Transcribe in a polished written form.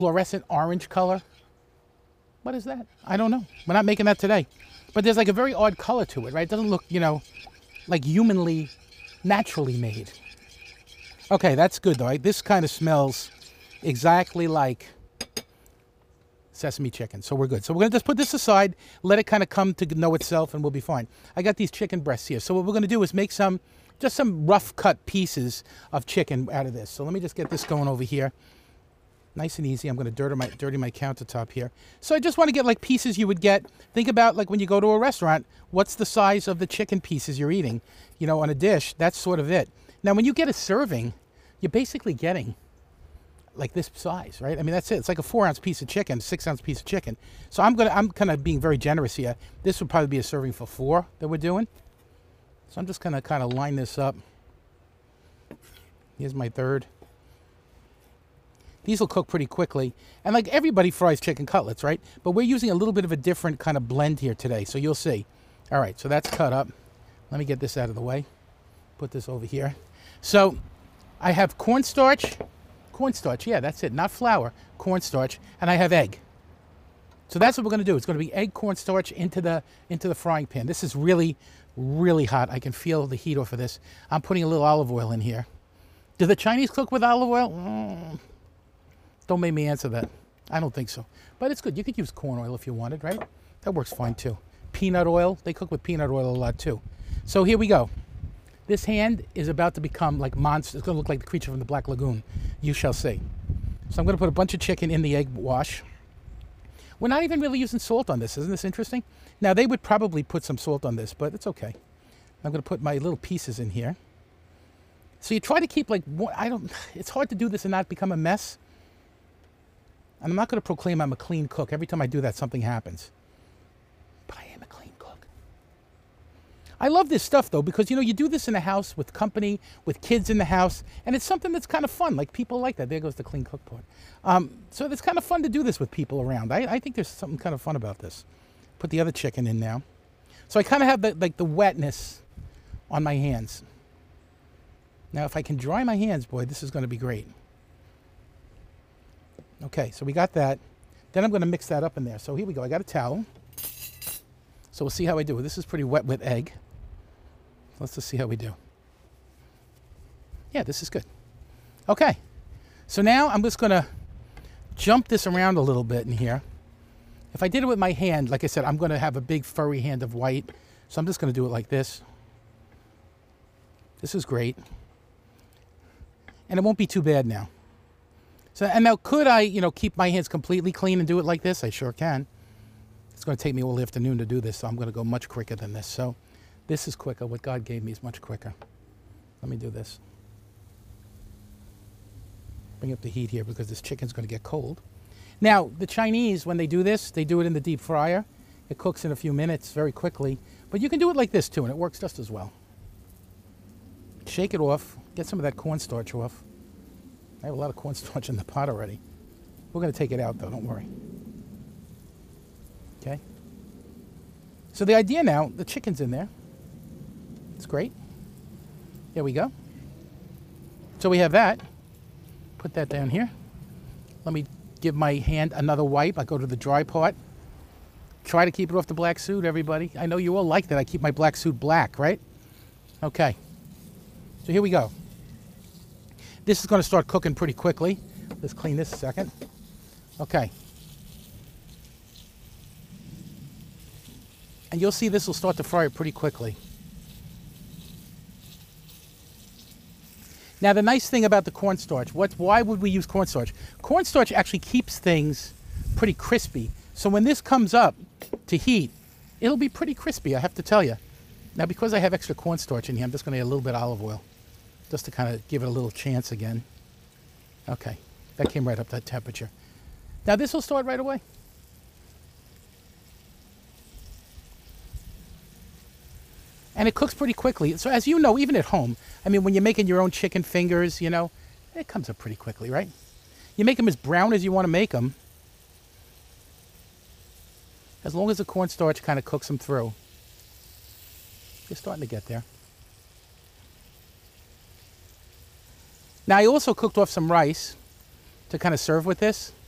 fluorescent orange color. What is that? I don't know. We're not making that today. But there's like a very odd color to it, right? It doesn't look, like humanly, naturally made. Okay, that's good though. This kind of smells exactly like sesame chicken, so we're good. So we're gonna just put this aside, let it kind of come to know itself, and we'll be fine. I got these chicken breasts here. So what we're gonna do is make just some rough cut pieces of chicken out of this. So let me just get this going over here. Nice and easy. I'm going to dirty my countertop here. So I just want to get like pieces you would get. Think about like when you go to a restaurant, what's the size of the chicken pieces you're eating, on a dish. That's sort of it. Now, when you get a serving, you're basically getting like this size, right? I mean, that's it. It's like a 4-ounce piece of chicken, 6-ounce piece of chicken. So I'm kind of being very generous here. This would probably be a serving for 4 that we're doing. So I'm just going to kind of line this up. Here's my third. These will cook pretty quickly. And like everybody fries chicken cutlets, right? But we're using a little bit of a different kind of blend here today. So you'll see. All right, so that's cut up. Let me get this out of the way. Put this over here. So I have cornstarch. Cornstarch, yeah, that's it. Not flour, cornstarch. And I have egg. So that's what we're going to do. It's going to be egg cornstarch into the frying pan. This is really, really hot. I can feel the heat off of this. I'm putting a little olive oil in here. Do the Chinese cook with olive oil? Don't make me answer that. I don't think so. But it's good. You could use corn oil if you wanted, right? That works fine too. Peanut oil. They cook with peanut oil a lot too. So here we go. This hand is about to become like monster. It's going to look like the creature from the Black Lagoon. You shall see. So I'm going to put a bunch of chicken in the egg wash. We're not even really using salt on this. Isn't this interesting? Now, they would probably put some salt on this, but it's okay. I'm going to put my little pieces in here. So you try to keep like, it's hard to do this and not become a mess. And I'm not going to proclaim I'm a clean cook. Every time I do that, something happens. But I am a clean cook. I love this stuff, though, because, you do this in a house with company, with kids in the house, and it's something that's kind of fun. Like, people like that. There goes the clean cook part. So it's kind of fun to do this with people around. I think there's something kind of fun about this. Put the other chicken in now. So I kind of have the wetness on my hands. Now, if I can dry my hands, boy, this is going to be great. Okay, so we got that. Then I'm going to mix that up in there. So here we go. I got a towel. So we'll see how I do. This is pretty wet with egg. Let's just see how we do. Yeah, this is good. Okay, so now I'm just going to jump this around a little bit in here. If I did it with my hand, like I said, I'm going to have a big furry hand of white. So I'm just going to do it like this. This is great. And it won't be too bad now. So, and now could I, keep my hands completely clean and do it like this? I sure can. It's going to take me all the afternoon to do this, so I'm going to go much quicker than this. So this is quicker. What God gave me is much quicker. Let me do this. Bring up the heat here because this chicken's going to get cold. Now, the Chinese, when they do this, they do it in the deep fryer. It cooks in a few minutes very quickly. But you can do it like this, too, and it works just as well. Shake it off. Get some of that cornstarch off. I have a lot of cornstarch in the pot already. We're going to take it out, though. Don't worry. Okay? So the idea now, the chicken's in there. It's great. There we go. So we have that. Put that down here. Let me give my hand another wipe. I go to the dry part. Try to keep it off the black suit, everybody. I know you all like that. I keep my black suit black, right? Okay. So here we go. This is going to start cooking pretty quickly. Let's clean this a second. Okay. And you'll see this will start to fry pretty quickly. Now, the nice thing about the cornstarch, why would we use cornstarch? Cornstarch actually keeps things pretty crispy. So when this comes up to heat, it'll be pretty crispy, I have to tell you. Now, because I have extra cornstarch in here, I'm just going to add a little bit of olive oil, just to kind of give it a little chance again. Okay, that came right up to that temperature. Now this will start right away. And it cooks pretty quickly. So as you know, even at home, I mean, when you're making your own chicken fingers, it comes up pretty quickly, right? You make them as brown as you want to make them. As long as the cornstarch kind of cooks them through. You're starting to get there. Now, I also cooked off some rice to kind of serve with this.